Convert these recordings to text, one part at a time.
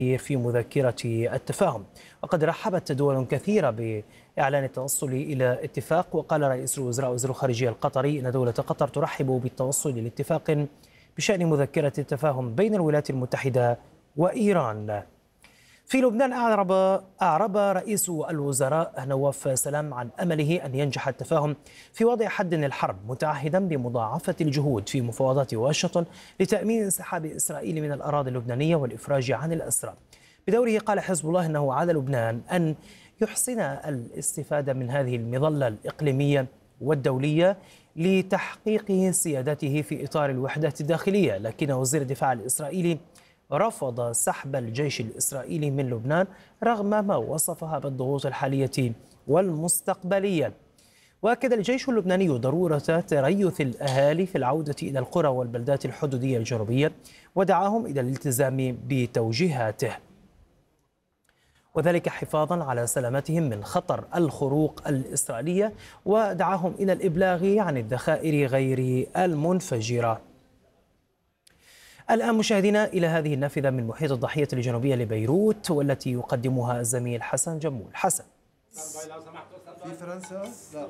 في مذكرة التفاهم. وقد رحبت دول كثيرة بإعلان التوصل إلى اتفاق. وقال رئيس الوزراء وزير الخارجية القطري إن دولة قطر ترحب بالتوصل إلى اتفاق بشأن مذكرة التفاهم بين الولايات المتحدة وإيران. في لبنان أعرب رئيس الوزراء نواف سلام عن أمله أن ينجح التفاهم في وضع حد للحرب، متعهدا بمضاعفة الجهود في مفاوضات واشنطن لتأمين انسحاب إسرائيل من الأراضي اللبنانية والإفراج عن الأسرى. بدوره قال حزب الله أنه على لبنان أن يحسن الاستفادة من هذه المظلة الإقليمية والدولية لتحقيق سيادته في إطار الوحدة الداخلية. لكن وزير الدفاع الإسرائيلي رفض سحب الجيش الإسرائيلي من لبنان رغم ما وصفها بالضغوط الحالية والمستقبلية. وأكد الجيش اللبناني ضرورة تريث الأهالي في العودة إلى القرى والبلدات الحدودية الجنوبية، ودعاهم إلى الالتزام بتوجيهاته، وذلك حفاظا على سلامتهم من خطر الخروق الإسرائيلية، ودعاهم إلى الإبلاغ عن الذخائر غير المنفجرة. الآن مشاهدينا إلى هذه النافذة من محيط الضاحية الجنوبية لبيروت، والتي يقدمها الزميل حسن جمول. حسن. في فرنسا؟ لا.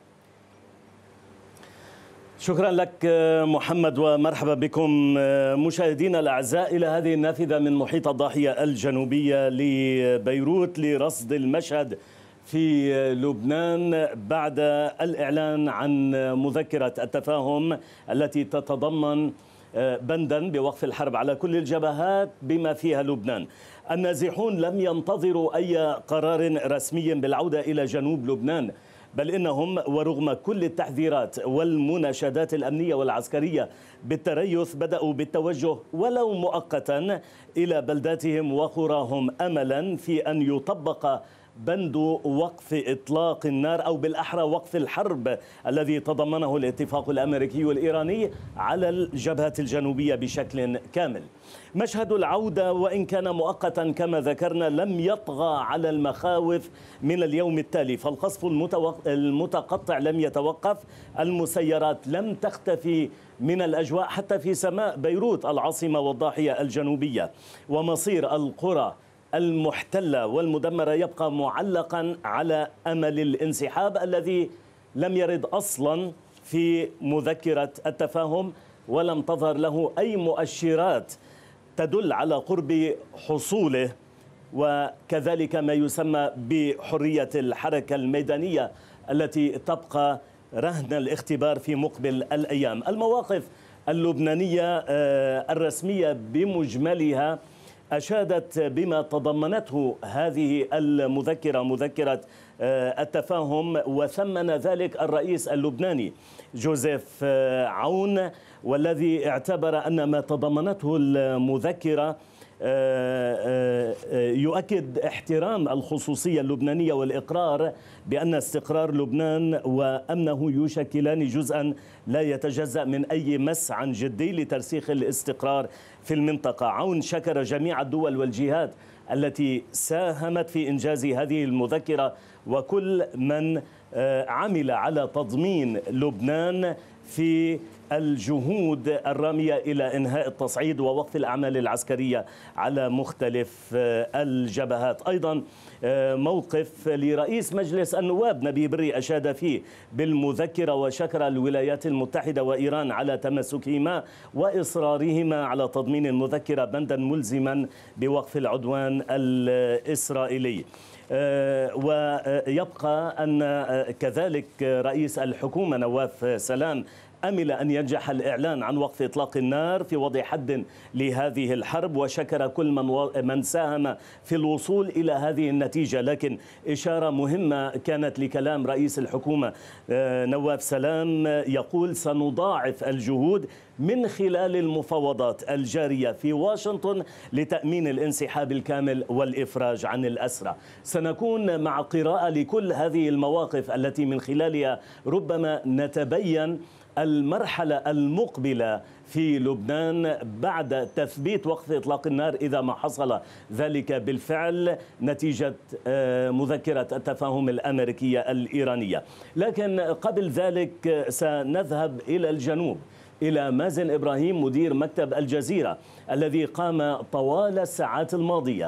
شكرا لك محمد، ومرحبا بكم مشاهدينا الأعزاء إلى هذه النافذة من محيط الضاحية الجنوبية لبيروت لرصد المشهد في لبنان بعد الإعلان عن مذكرة التفاهم التي تتضمن بندا بوقف الحرب على كل الجبهات بما فيها لبنان. النازحون لم ينتظروا أي قرار رسمي بالعودة إلى جنوب لبنان، بل إنهم ورغم كل التحذيرات والمناشدات الأمنية والعسكرية بالتريث بدأوا بالتوجه ولو مؤقتا إلى بلداتهم وقراهم، أملا في أن يطبق بند وقف إطلاق النار، أو بالأحرى وقف الحرب الذي تضمنه الاتفاق الأمريكي والإيراني على الجبهة الجنوبية بشكل كامل. مشهد العودة وإن كان مؤقتا كما ذكرنا لم يطغى على المخاوف من اليوم التالي، فالقصف المتقطع لم يتوقف، المسيرات لم تختفي من الأجواء حتى في سماء بيروت العاصمة والضاحية الجنوبية، ومصير القرى المحتلة والمدمرة يبقى معلقا على أمل الانسحاب الذي لم يرد أصلا في مذكرة التفاهم، ولم تظهر له أي مؤشرات تدل على قرب حصوله، وكذلك ما يسمى بحرية الحركة الميدانية التي تبقى رهن الاختبار في مقبل الأيام. المواقف اللبنانية الرسمية بمجملها أشادت بما تضمنته هذه المذكرة، مذكرة التفاهم، وثمن ذلك الرئيس اللبناني جوزيف عون، والذي اعتبر أن ما تضمنته المذكرة يؤكد احترام الخصوصية اللبنانية والإقرار بأن استقرار لبنان وأمنه يشكلان جزءا لا يتجزأ من أي مسعى جدي لترسيخ الاستقرار في المنطقة. عون شكر جميع الدول والجهات التي ساهمت في إنجاز هذه المذكرة وكل من عمل على تضمين لبنان في الجهود الرامية إلى إنهاء التصعيد ووقف الأعمال العسكرية على مختلف الجبهات. أيضا موقف لرئيس مجلس النواب نبيه بري أشاد فيه بالمذكرة، وشكر الولايات المتحدة وإيران على تمسكهما وإصرارهما على تضمين المذكرة بندا ملزما بوقف العدوان الإسرائيلي. ويبقى أن كذلك رئيس الحكومة نواف سلام أمل أن ينجح الإعلان عن وقف إطلاق النار في وضع حد لهذه الحرب، وشكر كل من ساهم في الوصول إلى هذه النتيجة. لكن إشارة مهمة كانت لكلام رئيس الحكومة نواف سلام، يقول سنضاعف الجهود من خلال المفاوضات الجارية في واشنطن لتأمين الانسحاب الكامل والإفراج عن الأسرى. سنكون مع قراءة لكل هذه المواقف التي من خلالها ربما نتبين المرحلة المقبلة في لبنان بعد تثبيت وقف إطلاق النار إذا ما حصل ذلك بالفعل نتيجة مذكرة التفاهم الأمريكية الإيرانية. لكن قبل ذلك سنذهب إلى الجنوب، إلى مازن إبراهيم مدير مكتب الجزيرة الذي قام طوال الساعات الماضية